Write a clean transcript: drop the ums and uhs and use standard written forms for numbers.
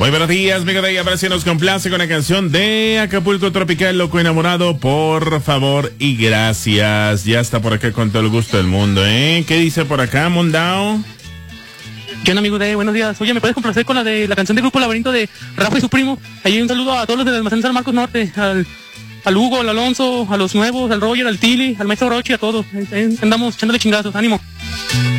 Muy buenos días, amigo de ella. Para si nos complace con la canción de Acapulco Tropical, Loco Enamorado, por favor y gracias. Ya está por acá con todo el gusto del mundo, ¿eh? ¿Qué dice por acá, Mondao? ¿Qué onda, amigo de? Buenos días. Oye, ¿me puedes complacer con la canción de Grupo Laberinto de Rafa y su primo? Ahí un saludo a todos los del Almacén San Marcos Norte, al Hugo, al Alonso, a los nuevos, al Roger, al Tili, al Maestro Rochi, a todos. Ahí andamos echándole chingazos. Ánimo.